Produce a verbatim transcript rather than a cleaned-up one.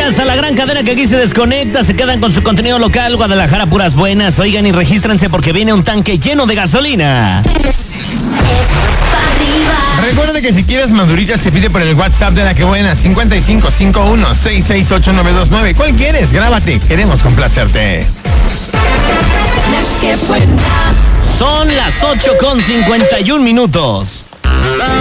gracias a la gran cadena que aquí se desconecta. Se quedan con su contenido local. Guadalajara, puras buenas. Oigan y regístrense porque viene un tanque lleno de gasolina. Recuerda que si quieres maduritas se pide por el WhatsApp de La Que Buena, cincuenta y cinco cincuenta y uno sesenta y seis ocho nueve dos nueve. ¿Cuál quieres? Grábate, queremos complacerte. Son las ocho con cincuenta y un minutos.